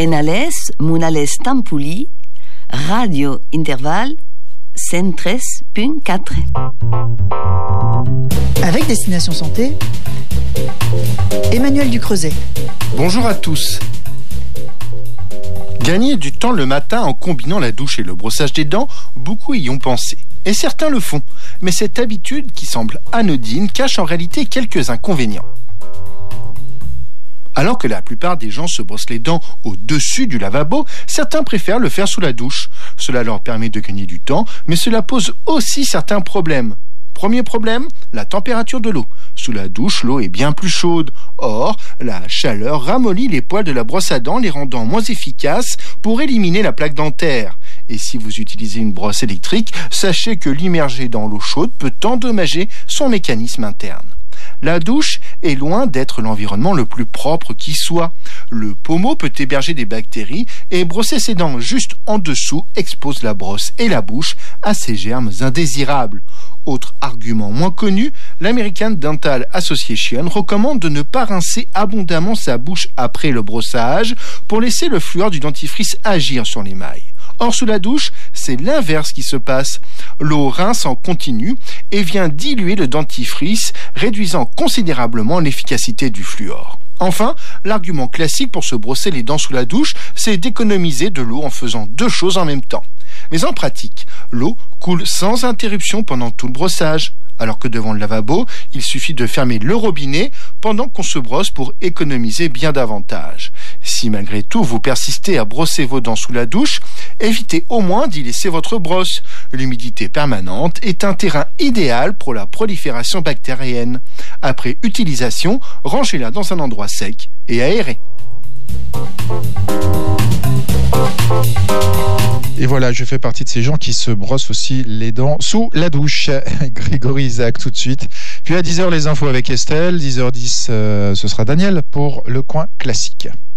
Enales, Munales Tampuli, Radio Intervalle 103.4. Avec Destination Santé, Emmanuel Ducreuset. Bonjour à tous. Gagner du temps le matin en combinant la douche et le brossage des dents, beaucoup y ont pensé. Et certains le font. Mais cette habitude, qui semble anodine, cache en réalité quelques inconvénients. Alors que la plupart des gens se brossent les dents au-dessus du lavabo, certains préfèrent le faire sous la douche. Cela leur permet de gagner du temps, mais cela pose aussi certains problèmes. Premier problème, la température de l'eau. Sous la douche, l'eau est bien plus chaude. Or, la chaleur ramollit les poils de la brosse à dents, les rendant moins efficaces pour éliminer la plaque dentaire. Et si vous utilisez une brosse électrique, sachez que l'immerger dans l'eau chaude peut endommager son mécanisme interne. La douche est loin d'être l'environnement le plus propre qui soit. Le pommeau peut héberger des bactéries et brosser ses dents juste en dessous expose la brosse et la bouche à ces germes indésirables. Autre argument moins connu, l'American Dental Association recommande de ne pas rincer abondamment sa bouche après le brossage pour laisser le fluor du dentifrice agir sur l'émail. Or, sous la douche, c'est l'inverse qui se passe. L'eau rince en continu et vient diluer le dentifrice, réduisant considérablement l'efficacité du fluor. Enfin, l'argument classique pour se brosser les dents sous la douche, c'est d'économiser de l'eau en faisant deux choses en même temps. Mais en pratique, l'eau coule sans interruption pendant tout le brossage. Alors que devant le lavabo, il suffit de fermer le robinet pendant qu'on se brosse pour économiser bien davantage. Si malgré tout vous persistez à brosser vos dents sous la douche, évitez au moins d'y laisser votre brosse. L'humidité permanente est un terrain idéal pour la prolifération bactérienne. Après utilisation, rangez-la dans un endroit sec et aéré. Et voilà, je fais partie de ces gens qui se brossent aussi les dents sous la douche. Grégory Isaac tout de suite. Puis à 10h, les infos avec Estelle. 10h10, ce sera Daniel pour le coin classique.